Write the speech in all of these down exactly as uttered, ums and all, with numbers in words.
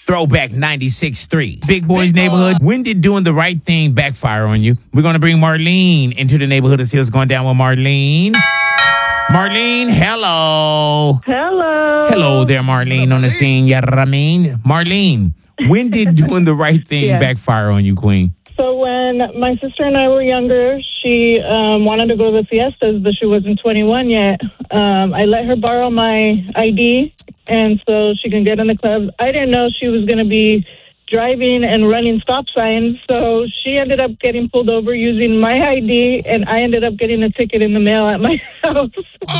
Throwback ninety-six point three. Big Boys Neighborhood. When did doing the right thing backfire on you? We're going to bring Marlene into the neighborhood to see what's going down with Marlene. Marlene, hello. Hello. Hello there, Marlene, on the scene. Yeah, I mean. Marlene, when did doing the right thing Yeah. backfire on you, Queen? So when my sister and I were younger, she um, wanted to go to the fiestas, but she wasn't twenty-one yet. Um, I let her borrow my I D, and so she can get in the club. I didn't know she was going to be driving and running stop signs, so she ended up getting pulled over using my I D, and I ended up getting a ticket in the mail at my house.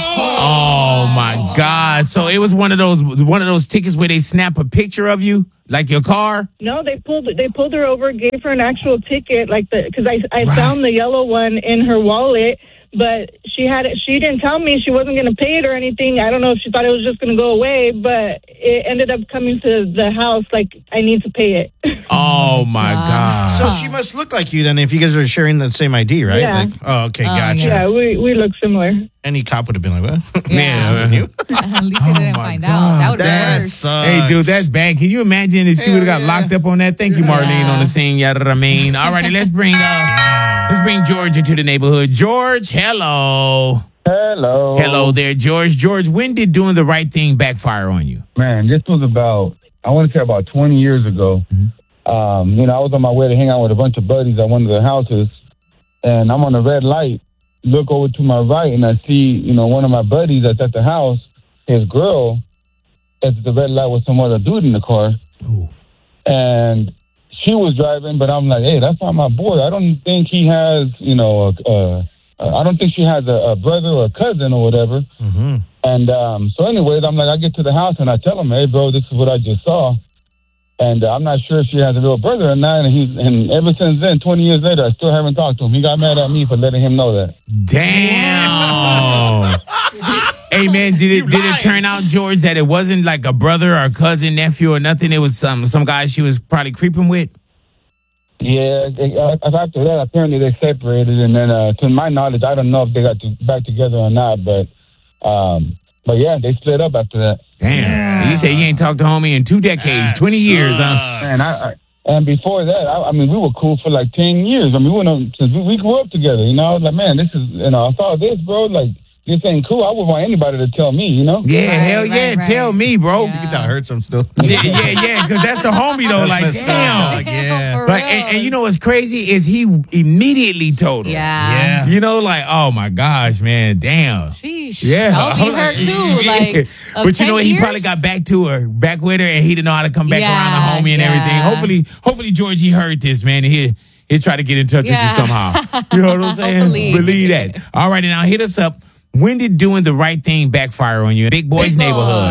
Oh my God! So it was one of those one of those tickets where they snap a picture of you, like your car. No, they pulled they pulled her over, gave her an actual ticket, like the because I I Right. found the yellow one in her wallet, but she had it. She didn't tell me she wasn't going to pay it or anything. I don't know if she thought it was just going to go away, but it ended up coming to the house. Like I need to pay it. Oh my God! So she must look like you then if you guys are sharing the same I D, right? Yeah. Like, oh, okay, Oh, gotcha. yeah. Yeah, we we look similar. Any cop would have been like, what? Yeah. You? At least they didn't my find God. out. That would have That been worse. sucks. Hey, dude, that's bad. Can you imagine if she would have got yeah. locked up on that? Thank you, Marlene, Yeah. on the scene. Yada, I mean. All righty, let's bring uh, let's bring George into the neighborhood. George, hello. Hello. Hello there, George. George, when did doing the right thing backfire on you? Man, this was about, I want to say about twenty years ago. Um, you know, I was on my way to hang out with a bunch of buddies at one of the houses, and I'm on a red light, look over to my right, and I see, you know, one of my buddies that's at the house, his girl, at the red light with some other dude in the car. Ooh. And she was driving, but I'm like, hey, that's not my boy. I don't think he has, you know, a, a, I don't think she has a, a brother or a cousin or whatever. Mm-hmm. And um, so anyways, I'm like, I get to the house and I tell him, hey, bro, this is what I just saw. And uh, I'm not sure if she has a little brother or not. And, he's, and ever since then, twenty years later, I still haven't talked to him. He got mad at me for letting him know that. Damn. Hey man, did it did it turn out, George, that it wasn't like a brother or cousin, nephew or nothing? It was some some guy she was probably creeping with? Yeah, they, uh, after that, apparently they separated. And then uh, to my knowledge, I don't know if they got to, back together or not. But, um, but yeah, they split up after that. Damn. You say you ain't talked to homie in two decades, That twenty years, huh? And I, I and before that, I, I mean, we were cool for like ten years. I mean, we went on, since we, we grew up together. You know, I was like, man, this is, you know, I saw this, bro. Like, this ain't cool. I would want anybody to tell me, you know? Yeah, Right, hell right, yeah. right. Tell me, bro. Yeah. You can tell it hurts him still. Yeah, yeah, yeah, because that's the homie, though. That's Like, messed up. damn. Like, yeah. For But, real. and, and you know what's crazy is he immediately told her. Yeah. Yeah. You know, like, oh my gosh, man, damn. Sheesh. Yeah. That would be her too. Like, of but you know ten what? He years? probably got back to her, back with her, and he didn't know how to come back Yeah, around the homie and yeah. everything. Hopefully, hopefully, Georgie heard this, man. And he he'll try to get in touch Yeah. with you somehow. You know what I'm saying? Hopefully. Believe that. All righty, now hit us up. When did doing the right thing backfire on you? Big Boys Big Boy. Neighborhood.